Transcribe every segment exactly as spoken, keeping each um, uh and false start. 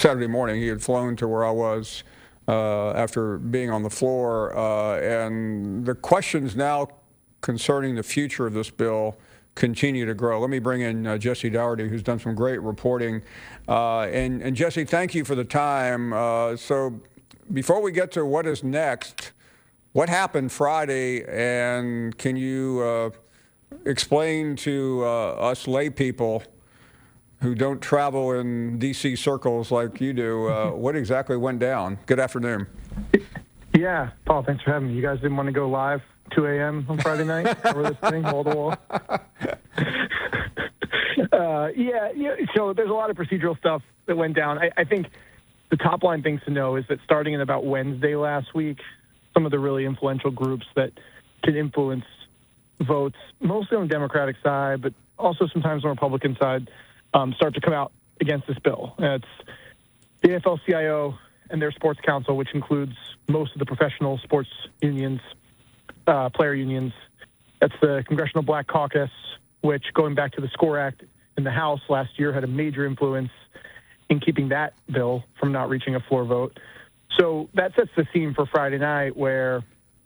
Saturday morning. He had flown to where I was uh, after being on the floor, uh, and the questions now concerning the future of this bill continue to grow. Let me bring in uh, Jesse Dougherty, who's done some great reporting. Uh, and, and Jesse, thank you for the time. Uh, so before we get to what is next, what happened Friday, and can you uh, explain to uh, us lay people who don't travel in D C circles like you do, uh, what exactly went down? Good afternoon. Yeah, Paul, thanks for having me. You guys didn't want to go live two a.m. on Friday night over this thing, wall to wall? Uh, yeah, yeah, so there's a lot of procedural stuff that went down. I, I think the top line things to know is that starting in about Wednesday last week, some of the really influential groups that can influence votes, mostly on the Democratic side, but also sometimes on the Republican side, um, start to come out against this bill. Uh, it's the A F L C I O and their sports council, which includes most of the professional sports unions, uh, player unions. That's the Congressional Black Caucus, which, going back to the SCORE Act in the House last year, had a major influence in keeping that bill from not reaching a floor vote. So that sets the scene for Friday night, where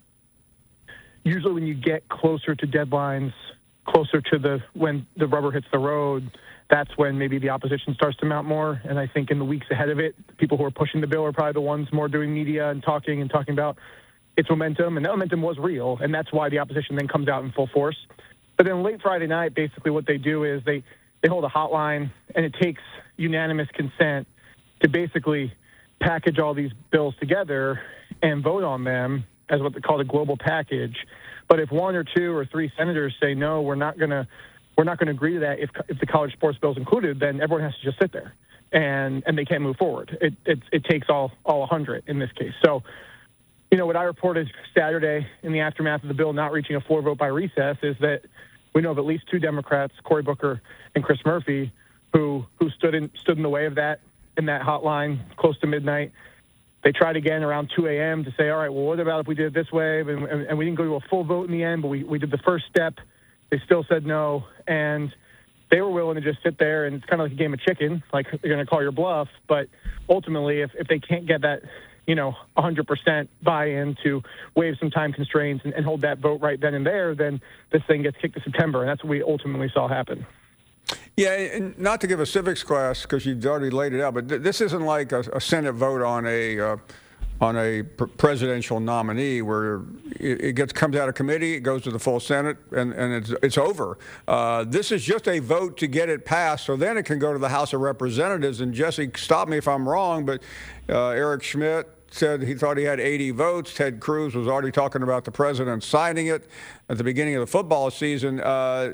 usually when you get closer to deadlines, closer to the when the rubber hits the road, that's when maybe the opposition starts to mount more. And I think in the weeks ahead of it, the people who are pushing the bill are probably the ones more doing media and talking and talking about its momentum. And that momentum was real, and that's why the opposition then comes out in full force. But then late Friday night, basically what they do is they, they hold a hotline, and it takes unanimous consent to basically package all these bills together and vote on them as what they call a global package. But if one or two or three senators say, no, we're not going to we're not going to agree to that if, if the college sports bill is included, then everyone has to just sit there, and, and they can't move forward. It, it, it takes all, all one hundred in this case. So, you know, what I reported Saturday in the aftermath of the bill not reaching a floor vote by recess is that we know of at least two Democrats, Cory Booker and Chris Murphy, who who stood in stood in the way of that in that hotline close to midnight. They tried again around two a.m. to say, all right, well, what about if we did it this way? And, and, and we didn't go to a full vote in the end, but we, we did the first step. They still said no, and they were willing to just sit there, and it's kind of like a game of chicken, like they're going to call your bluff. But ultimately, if, if they can't get that, you know, one hundred percent buy-in to waive some time constraints and, and hold that vote right then and there, then this thing gets kicked to September, and that's what we ultimately saw happen. Yeah, and not to give a civics class because you've already laid it out, but th- this isn't like a, a Senate vote on a uh, on a pr- presidential nominee where it, it gets comes out of committee, it goes to the full Senate, and, and it's it's over. Uh, this is just a vote to get it passed, so then it can go to the House of Representatives. And Jesse, stop me if I'm wrong, but uh, Eric Schmidt said he thought he had eighty votes. Ted Cruz was already talking about the president signing it at the beginning of the football season. Uh,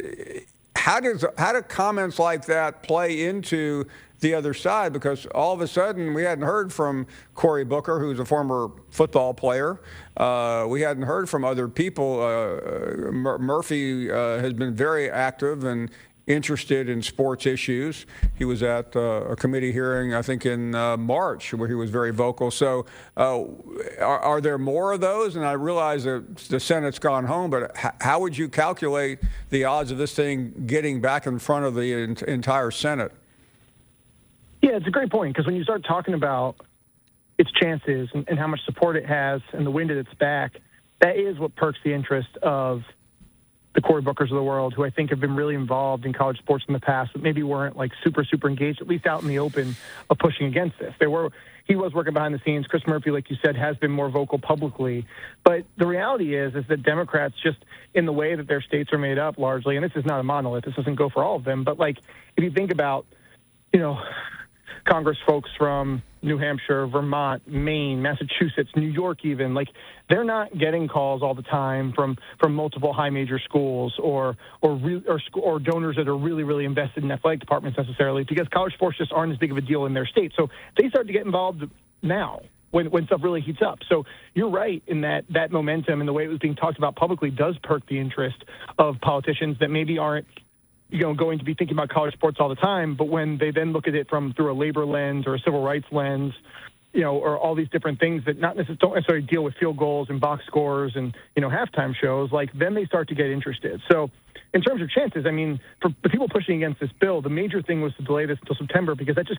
how does how do comments like that play into the other side? Because all of a sudden we hadn't heard from Cory Booker, who's a former football player. Uh, we hadn't heard from other people. Uh, Mur- Murphy uh, has been very active and interested in sports issues. He was at uh, a committee hearing, I think, in uh, March, where he was very vocal. So uh, are, are there more of those? And I realize that the Senate's gone home, but h- how would you calculate the odds of this thing getting back in front of the ent- entire Senate? Yeah, it's a great point, because when you start talking about its chances and, and how much support it has and the wind at its back, that is what perks the interest of the Cory Bookers of the world, who I think have been really involved in college sports in the past, but maybe weren't like super, super engaged, at least out in the open, of pushing against this. They were, he was working behind the scenes. Chris Murphy, like you said, has been more vocal publicly. But the reality is, is that Democrats, just in the way that their states are made up largely, and this is not a monolith, this doesn't go for all of them, but like if you think about, you know, Congress folks from New Hampshire, Vermont, Maine, Massachusetts, New York even, like they're not getting calls all the time from, from multiple high major schools or or, re- or or donors that are really, really invested in athletic departments necessarily, because college sports just aren't as big of a deal in their state. So they start to get involved now when, when stuff really heats up. So you're right in that that momentum and the way it was being talked about publicly does perk the interest of politicians that maybe aren't you know, going to be thinking about college sports all the time, but when they then look at it from through a labor lens or a civil rights lens, you know, or all these different things that not necessarily don't necessarily deal with field goals and box scores and, you know, halftime shows, like then they start to get interested. So in terms of chances, I mean, for the people pushing against this bill, the major thing was to delay this until September, because that just